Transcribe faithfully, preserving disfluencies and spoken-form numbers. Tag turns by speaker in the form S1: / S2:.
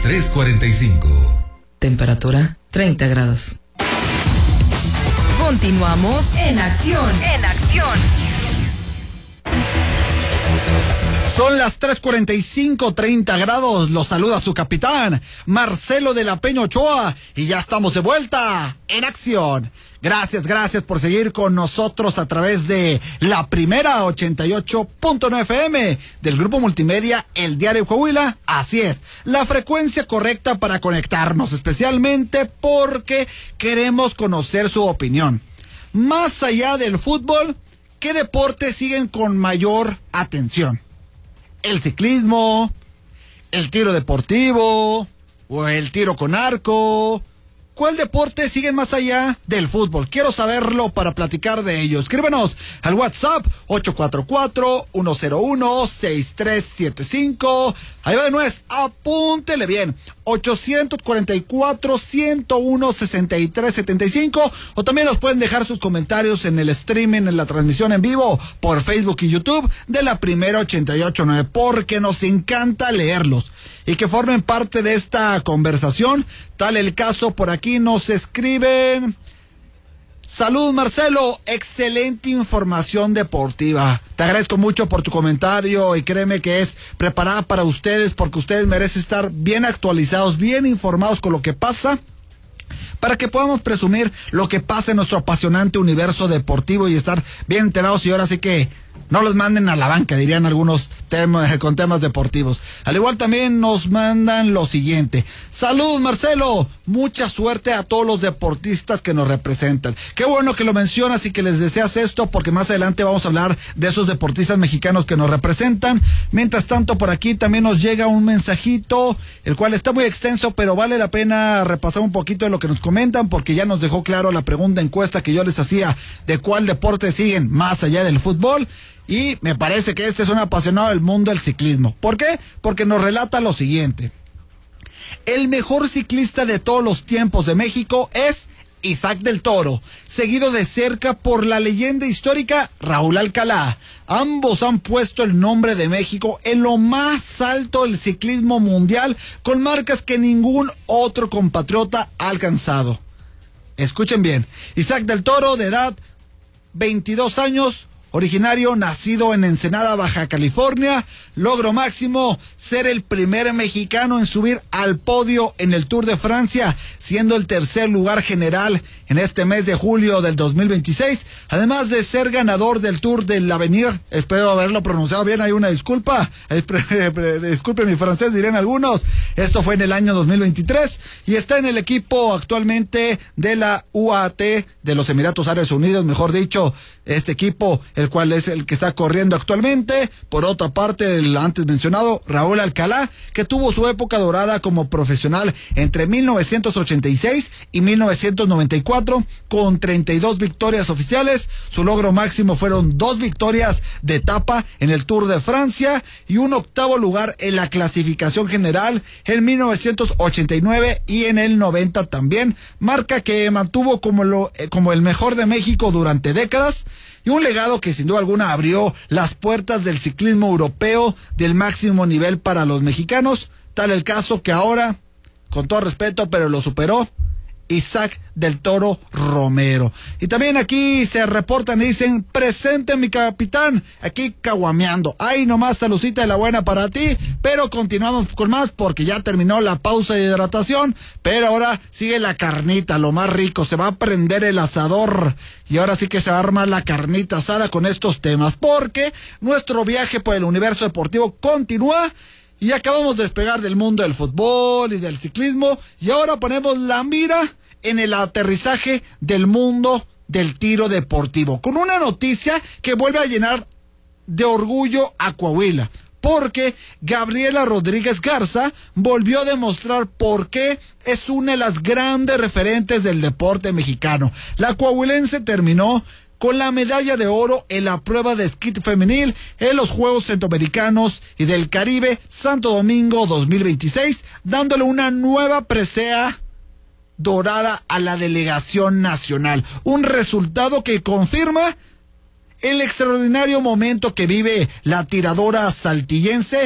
S1: tres cuarenta y cinco.
S2: Temperatura treinta grados.
S3: Continuamos en acción, en acción.
S4: Son las tres cuarenta y cinco, treinta grados. Los saluda su capitán, Marcelo de la Peña Ochoa. Y ya estamos de vuelta en acción. Gracias, gracias por seguir con nosotros a través de la primera ochenta y ocho punto nueve F M del grupo multimedia El Diario Coahuila. Así es, la frecuencia correcta para conectarnos, especialmente porque queremos conocer su opinión. Más allá del fútbol, ¿qué deportes siguen con mayor atención? ¿El ciclismo, el tiro deportivo o el tiro con arco? ¿Cuál deporte sigue más allá del fútbol? Quiero saberlo para platicar de ello. Escríbenos al WhatsApp ocho cuatro cuatro, uno cero uno, seis tres siete cinco. Ahí va de nuez, apúntele bien. ochocientos cuarenta y cuatro, ciento uno, sesenta y tres setenta y cinco. O también nos pueden dejar sus comentarios en el streaming, en la transmisión en vivo por Facebook y YouTube de la primera ochenta y ocho punto nueve, porque nos encanta leerlos y que formen parte de esta conversación. Tal el caso, por aquí nos escriben: salud, Marcelo, excelente información deportiva. Te agradezco mucho por tu comentario y créeme que es preparada para ustedes, porque ustedes merecen estar bien actualizados, bien informados con lo que pasa, para que podamos presumir lo que pasa en nuestro apasionante universo deportivo y estar bien enterados. Y ahora sí que no los manden a la banca, dirían algunos temas, con temas deportivos. Al igual también nos mandan lo siguiente: salud, Marcelo, mucha suerte a todos los deportistas que nos representan. Qué bueno que lo mencionas y que les deseas esto, porque más adelante vamos a hablar de esos deportistas mexicanos que nos representan. Mientras tanto, por aquí también nos llega un mensajito, el cual está muy extenso, pero vale la pena repasar un poquito de lo que nos comentan, porque ya nos dejó claro la pregunta encuesta que yo les hacía de cuál deporte siguen más allá del fútbol. Y me parece que este es un apasionado del mundo del ciclismo. ¿Por qué? Porque nos relata lo siguiente: el mejor ciclista de todos los tiempos de México es Isaac del Toro, seguido de cerca por la leyenda histórica Raúl Alcalá. Ambos han puesto el nombre de México en lo más alto del ciclismo mundial, con marcas que ningún otro compatriota ha alcanzado. Escuchen bien: Isaac del Toro, de edad veintidós años, originario, nacido en Ensenada, Baja California. Logro máximo: ser el primer mexicano en subir al podio en el Tour de Francia, siendo el tercer lugar general en este mes de julio del dos mil veintiséis, además de ser ganador del Tour del Avenir. Espero haberlo pronunciado bien, hay una disculpa, disculpen mi francés, dirían algunos. Esto fue en el año dos mil veintitrés y está en el equipo actualmente de la U A T de los Emiratos Árabes Unidos, mejor dicho, este equipo, el cual es el que está corriendo actualmente. Por otra parte, el antes mencionado Raúl Alcalá, que tuvo su época dorada como profesional entre mil novecientos ochenta y seis y mil novecientos noventa y cuatro, con treinta y dos victorias oficiales. Su logro máximo fueron dos victorias de etapa en el Tour de Francia y un octavo lugar en la clasificación general en mil novecientos ochenta y nueve y en el noventa también, marca que mantuvo como, lo, como el mejor de México durante décadas, y un legado que sin duda alguna abrió las puertas del ciclismo europeo del máximo nivel para los mexicanos. Tal el caso que ahora, con todo respeto, pero lo superó Isaac del Toro Romero. Y también aquí se reportan y dicen: presente mi capitán, aquí caguameando. Ay, nomás saludcita de la buena para ti, pero continuamos con más porque ya terminó la pausa de hidratación, pero ahora sigue la carnita, lo más rico. Se va a prender el asador y ahora sí que se va a armar la carnita asada con estos temas, porque nuestro viaje por el universo deportivo continúa. Y acabamos de despegar del mundo del fútbol y del ciclismo, y ahora ponemos la mira en el aterrizaje del mundo del tiro deportivo, con una noticia que vuelve a llenar de orgullo a Coahuila, porque Gabriela Rodríguez Garza volvió a demostrar por qué es una de las grandes referentes del deporte mexicano. La coahuilense terminó con la medalla de oro en la prueba de esquí femenil en los Juegos Centroamericanos y del Caribe Santo Domingo dos mil veintiséis, dándole una nueva presea dorada a la delegación nacional. Un resultado que confirma el extraordinario momento que vive la tiradora saltillense